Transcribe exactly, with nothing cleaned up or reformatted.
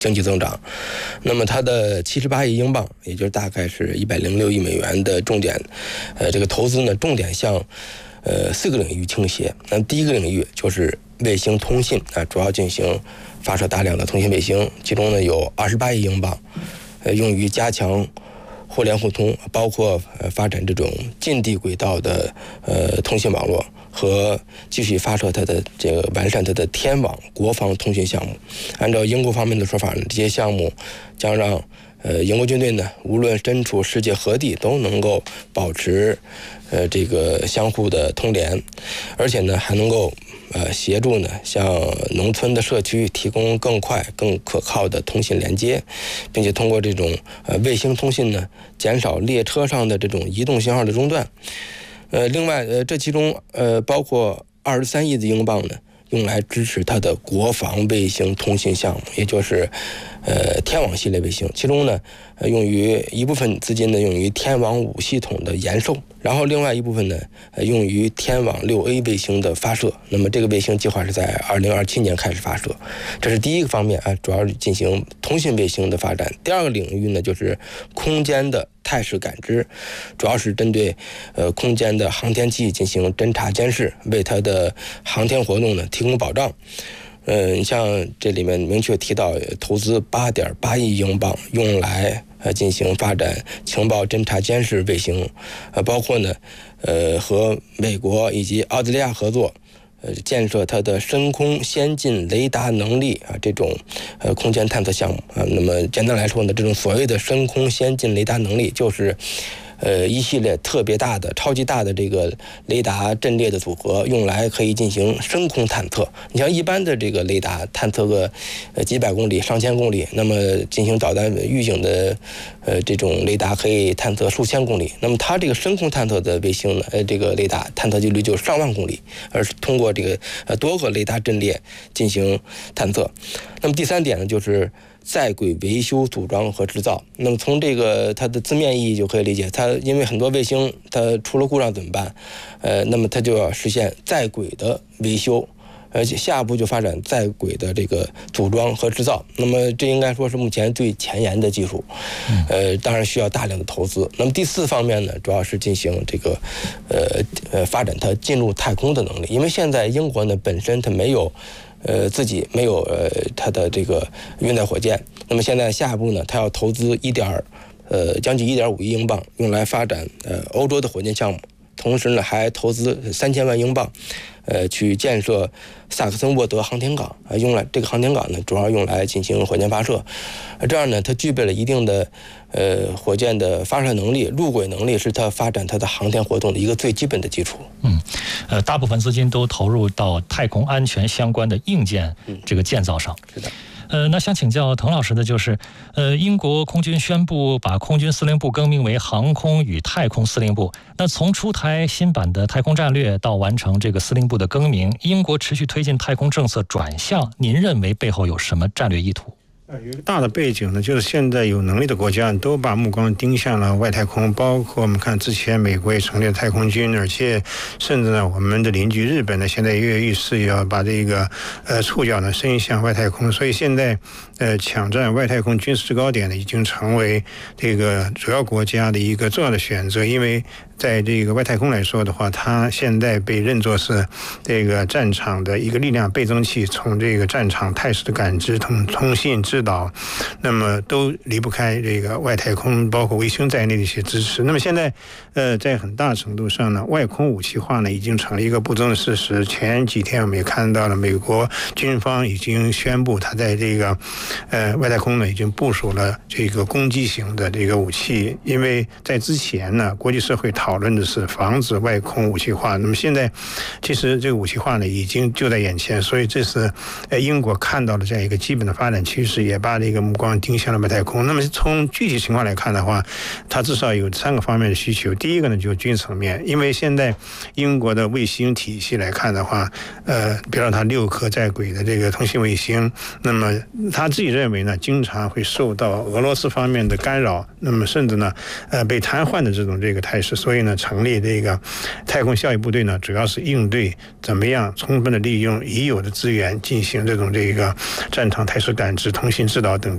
经济增长。那么它的七十八亿英镑，也就是大概是一百零六亿美元的重点，呃，这个投资呢，重点向呃四个领域倾斜。那第一个领域就是卫星通信啊，主要进行发射大量的通信卫星，其中呢有二十八亿英镑，呃，用于加强互联互通，包括呃发展这种近地轨道的呃通信网络。和继续发射它的这个完善它的天网国防通讯项目。按照英国方面的说法呢，这些项目将让呃英国军队呢，无论身处世界何地，都能够保持呃这个相互的通联，而且呢还能够呃协助呢向农村的社区提供更快更可靠的通信连接，并且通过这种呃卫星通信呢，减少列车上的这种移动信号的中断。呃，另外，呃，这其中呃包括二十三亿的英镑呢，用来支持它的国防卫星通信项目，也就是呃天网系列卫星。其中呢，呃，用于一部分资金呢用于天网五系统的延寿，然后另外一部分呢，呃，用于天网六 A 卫星的发射。那么这个卫星计划是在二零二七年开始发射，这是第一个方面啊，主要是进行通信卫星的发展。第二个领域呢，就是空间的态势感知，主要是针对呃空间的航天器进行侦察监视，为它的航天活动呢提供保障。呃，你像这里面明确提到投资八点八亿英镑，用来呃进行发展情报侦察监视卫星，呃，包括呢，呃和美国以及澳大利亚合作。呃，建设它的深空先进雷达能力啊，这种呃空间探测项目啊。那么简单来说呢，这种所谓的深空先进雷达能力，就是呃一系列特别大的、超级大的这个雷达阵列的组合，用来可以进行深空探测。你像一般的这个雷达探测个呃几百公里、上千公里，那么进行导弹预警的呃这种雷达可以探测数千公里。那么它这个深空探测的卫星呢，呃这个雷达探测距离就上万公里，而是通过这个呃多个雷达阵列进行探测。那么第三点呢，就是在轨维修、组装和制造。那么从这个它的字面意义就可以理解，它因为很多卫星它出了故障怎么办？呃，那么它就要实现在轨的维修，而且下一步就发展在轨的这个组装和制造。那么这应该说是目前最前沿的技术，呃，当然需要大量的投资。那么第四方面呢，主要是进行这个呃呃发展它进入太空的能力，因为现在英国呢本身它没有。呃，自己没有呃它的这个运载火箭，那么现在下一步呢，它要投资一点呃将近一点五亿英镑，用来发展呃欧洲的火箭项目，同时呢还投资三千万英镑，呃去建设萨克森沃德航天港啊，用来这个航天港呢主要用来进行火箭发射，呃这样呢它具备了一定的呃火箭的发射能力、入轨能力，是它发展它的航天活动的一个最基本的基础。 嗯，呃，大部分资金都投入到太空安全相关的硬件这个建造上。 嗯、是的。 呃，那想请教滕老师的就是，呃，英国空军宣布把空军司令部更名为航空与太空司令部。那从出台新版的太空战略到完成这个司令部的更名，英国持续推进太空政策转向，您认为背后有什么战略意图？ 有一个大的背景呢，就是现在有能力的国家都把目光盯向了外太空，包括我们看之前美国也成立了太空军，而且甚至呢，我们的邻居日本呢，现在跃跃欲试要把这个呃触角呢伸向外太空，所以现在呃抢占外太空军事制高点呢，已经成为这个主要国家的一个重要的选择，因为在这个外太空来说的话，它现在被认作是这个战场的一个力量倍增器，从这个战场态势的感知、通通信、指导，那么都离不开这个外太空，包括卫星在内的一些支持。那么现在，呃，在很大程度上呢，外空武器化呢已经成了一个不争的事实。前几天我们也看到了，美国军方已经宣布，它在这个呃外太空呢已经部署了这个攻击型的这个武器，因为在之前呢，国际社会讨讨论的是防止外空武器化，那么现在其实这个武器化呢已经就在眼前，所以这是呃英国看到了这样一个基本的发展趋势，也把这个目光盯向了外太空。那么从具体情况来看的话，它至少有三个方面的需求。第一个呢就是军事层面，因为现在英国的卫星体系来看的话，呃，比如说它六颗在轨的这个通信卫星，那么他自己认为呢，经常会受到俄罗斯方面的干扰，那么甚至呢，呃，被瘫痪的这种这个态势，所以呢，成立这个太空效益部队呢，主要是应对怎么样充分的利用已有的资源，进行这种这个战场态势感知、通信指导等